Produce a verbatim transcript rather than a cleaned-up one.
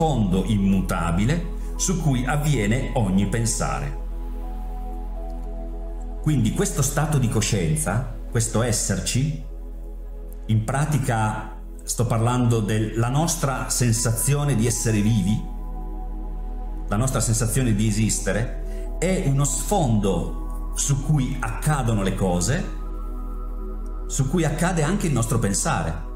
sfondo immutabile su cui avviene ogni pensare. Quindi questo stato di coscienza, questo esserci, in pratica sto parlando della nostra sensazione di essere vivi, la nostra sensazione di esistere, è uno sfondo su cui accadono le cose, su cui accade anche il nostro pensare.